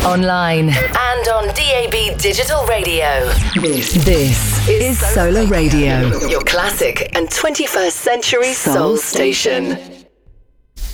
online, and on DAB Digital Radio. This is Solar Radio, your classic and 21st century soul station.